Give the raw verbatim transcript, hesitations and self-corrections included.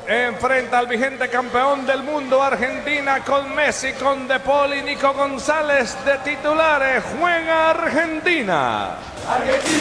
enfrenta al vigente campeón del mundo Argentina con Messi, con De Paul y Nico González de titulares. Juega Argentina. Argentina.